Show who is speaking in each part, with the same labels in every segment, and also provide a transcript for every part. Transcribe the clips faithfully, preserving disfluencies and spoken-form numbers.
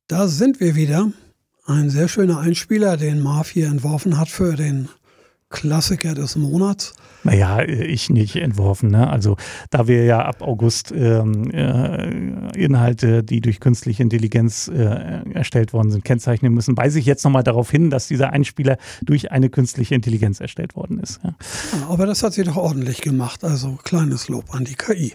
Speaker 1: Da sind wir wieder. Ein sehr schöner Einspieler, den Marv hier entworfen hat für den Klassiker des Monats.
Speaker 2: Naja, ich nicht entworfen. Ne? Also da wir ja ab August ähm, äh, Inhalte, die durch künstliche Intelligenz äh, erstellt worden sind, kennzeichnen müssen, weise ich jetzt nochmal darauf hin, dass dieser Einspieler durch eine künstliche Intelligenz erstellt worden ist. Ja.
Speaker 1: Ja, aber das hat sie doch ordentlich gemacht. Also kleines Lob an die K I.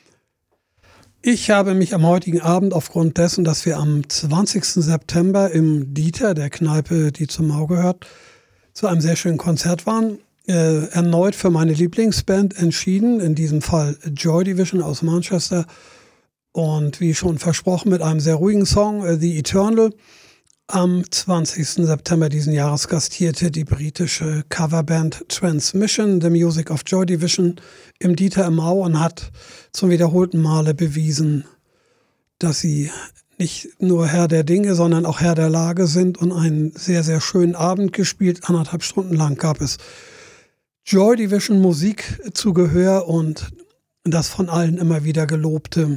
Speaker 1: Ich habe mich am heutigen Abend aufgrund dessen, dass wir am zwanzigsten September im Dieter, der Kneipe, die zum Mau gehört, zu einem sehr schönen Konzert waren, äh, erneut für meine Lieblingsband entschieden, in diesem Fall Joy Division aus Manchester. Und wie schon versprochen mit einem sehr ruhigen Song, äh, The Eternal. Am zwanzigsten September diesen Jahres gastierte die britische Coverband Transmission, The Music of Joy Division, im Dieter im Mau und hat zum wiederholten Male bewiesen, dass sie nicht nur Herr der Dinge, sondern auch Herr der Lage sind und einen sehr, sehr schönen Abend gespielt. Anderthalb Stunden lang gab es Joy Division Musik zu Gehör und das von allen immer wieder gelobte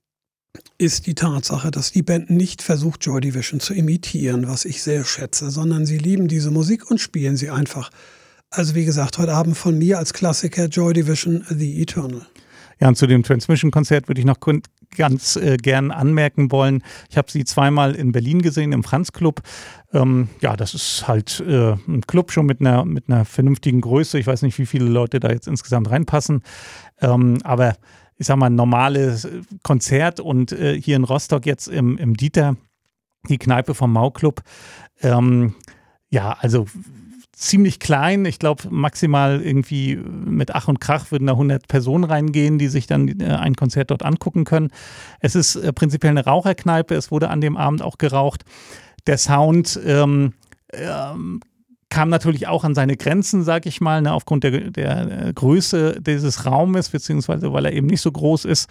Speaker 1: ist die Tatsache, dass die Band nicht versucht, Joy Division zu imitieren, was ich sehr schätze, sondern sie lieben diese Musik und spielen sie einfach. Also wie gesagt, heute Abend von mir als Klassiker Joy Division, The Eternal.
Speaker 2: Ja, und zu dem Transmission-Konzert würde ich noch ganz äh, gern anmerken wollen. Ich habe sie zweimal in Berlin gesehen, im Franz-Club. Ähm, ja, das ist halt äh, ein Club schon mit einer, mit einer vernünftigen Größe. Ich weiß nicht, wie viele Leute da jetzt insgesamt reinpassen. Ähm, aber ich sag mal, ein normales Konzert und äh, hier in Rostock jetzt im, im Dieter, die Kneipe vom Mau-Club. Ähm, ja, also ziemlich klein. Ich glaube, maximal irgendwie mit Ach und Krach würden da hundert Personen reingehen, die sich dann äh, ein Konzert dort angucken können. Es ist äh, prinzipiell eine Raucherkneipe. Es wurde an dem Abend auch geraucht. Der Sound ähm, ähm, kam natürlich auch an seine Grenzen, sag ich mal, ne, aufgrund der, der Größe dieses Raumes, beziehungsweise weil er eben nicht so groß ist,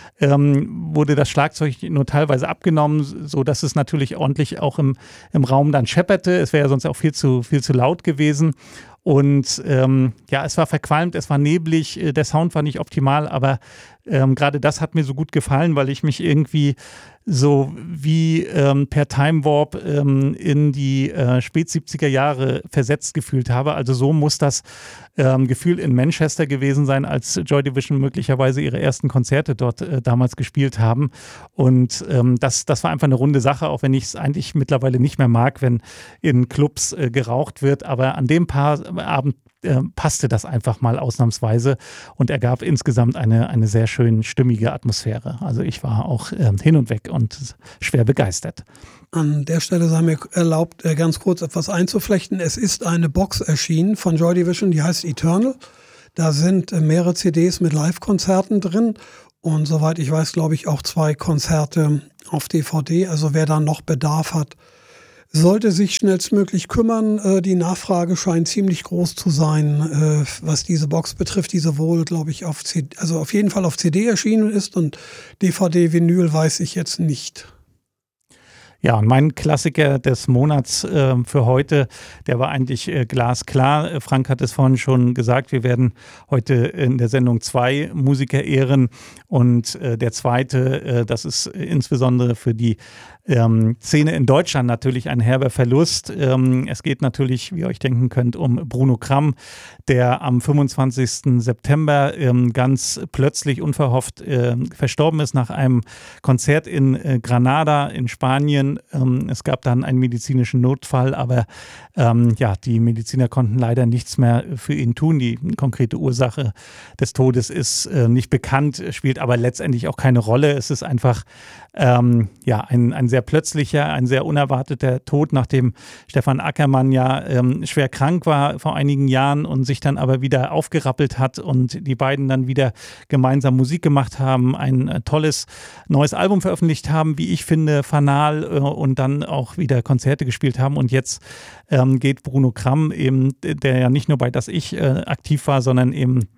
Speaker 2: ähm, wurde das Schlagzeug nur teilweise abgenommen, sodass es natürlich ordentlich auch im, im Raum dann schepperte. Es wäre ja sonst auch viel zu, viel zu laut gewesen. Und ähm, ja, es war verqualmt, es war neblig, der Sound war nicht optimal, aber ähm, gerade das hat mir so gut gefallen, weil ich mich irgendwie so wie ähm, per Time Warp ähm, in die äh, spät siebziger Jahre versetzt gefühlt habe. Also so muss das ähm, Gefühl in Manchester gewesen sein, als Joy Division möglicherweise ihre ersten Konzerte dort äh, damals gespielt haben. Und ähm, das, das war einfach eine runde Sache, auch wenn ich es eigentlich mittlerweile nicht mehr mag, wenn in Clubs äh, geraucht wird. Aber an dem Paar Abend äh, passte das einfach mal ausnahmsweise und ergab insgesamt eine, eine sehr schön stimmige Atmosphäre. Also ich war auch äh, hin und weg und schwer begeistert.
Speaker 1: An der Stelle sei mir erlaubt, ganz kurz etwas einzuflechten. Es ist eine Box erschienen von Joy Division, die heißt Eternal. Da sind mehrere C Ds mit Live-Konzerten drin und soweit ich weiß, glaube ich, auch zwei Konzerte auf D V D. Also wer da noch Bedarf hat, sollte sich schnellstmöglich kümmern. Die Nachfrage scheint ziemlich groß zu sein, was diese Box betrifft, die sowohl, glaube ich, auf C D, also auf jeden Fall auf C D erschienen ist und D V D-Vinyl weiß ich jetzt nicht.
Speaker 2: Ja, und mein Klassiker des Monats äh, für heute, der war eigentlich äh, glasklar. Frank hat es vorhin schon gesagt, wir werden heute in der Sendung zwei Musiker ehren. Und äh, der zweite, äh, das ist insbesondere für die ähm, Szene in Deutschland natürlich ein herber Verlust. Ähm, es geht natürlich, wie ihr euch denken könnt, um Bruno Kramm, der am fünfundzwanzigsten September ähm, ganz plötzlich unverhofft äh, verstorben ist nach einem Konzert in äh, Granada in Spanien. Ähm, es gab dann einen medizinischen Notfall, aber ähm, ja, die Mediziner konnten leider nichts mehr für ihn tun. Die konkrete Ursache des Todes ist äh, nicht bekannt, spielt aber letztendlich auch keine Rolle. Es ist einfach ähm, ja, ein, ein sehr plötzlicher, ein sehr unerwarteter Tod, nachdem Stefan Ackermann ja ähm, schwer krank war vor einigen Jahren und sich dann aber wieder aufgerappelt hat und die beiden dann wieder gemeinsam Musik gemacht haben, ein äh, tolles neues Album veröffentlicht haben, wie ich finde, Fanal, äh, und dann auch wieder Konzerte gespielt haben. Und jetzt ähm, geht Bruno Kramm eben, der ja nicht nur bei Das Ich äh, aktiv war, sondern eben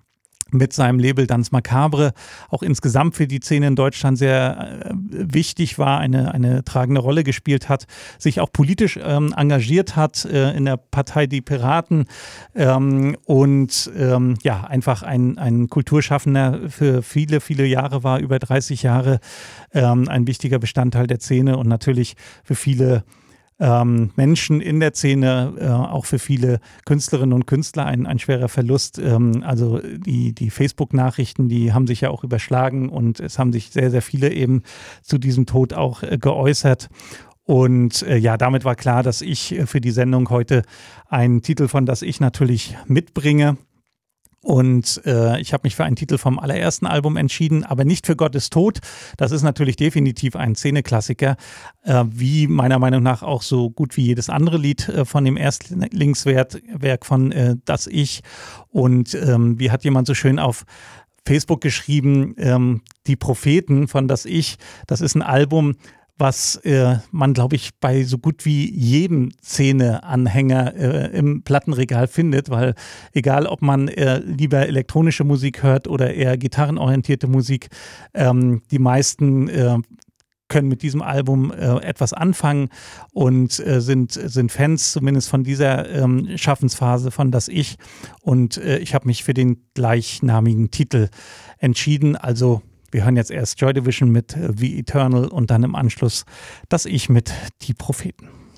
Speaker 2: mit seinem Label Danse Macabre auch insgesamt für die Szene in Deutschland sehr äh, wichtig war, eine, eine tragende Rolle gespielt hat, sich auch politisch ähm, engagiert hat äh, in der Partei Die Piraten ähm, und ähm, ja, einfach ein, ein Kulturschaffender für viele, viele Jahre war, über dreißig Jahre ähm, ein wichtiger Bestandteil der Szene und natürlich für viele Ähm, Menschen in der Szene, äh, auch für viele Künstlerinnen und Künstler ein, ein schwerer Verlust. Ähm, also die, die Facebook-Nachrichten, die haben sich ja auch überschlagen und es haben sich sehr, sehr viele eben zu diesem Tod auch äh, geäußert. Und äh, ja, damit war klar, dass ich äh, für die Sendung heute einen Titel von Das Ich natürlich mitbringe. Und äh, ich habe mich für einen Titel vom allerersten Album entschieden, aber nicht für Gott ist tot. Das ist natürlich definitiv ein Szeneklassiker, äh, wie meiner Meinung nach auch so gut wie jedes andere Lied äh, von dem Erstlingswerk von äh, Das Ich. Und ähm, wie hat jemand so schön auf Facebook geschrieben, ähm, Die Propheten von Das Ich, das ist ein Album, was äh, man, glaube ich, bei so gut wie jedem Szene-Anhänger äh, im Plattenregal findet, weil egal, ob man äh, lieber elektronische Musik hört oder eher gitarrenorientierte Musik, ähm, die meisten äh, können mit diesem Album äh, etwas anfangen und äh, sind, sind Fans zumindest von dieser ähm, Schaffensphase von Das Ich. Und äh, ich habe mich für den gleichnamigen Titel entschieden, also wir hören jetzt erst Joy Division mit The Eternal und dann im Anschluss Das Ich mit Die Propheten.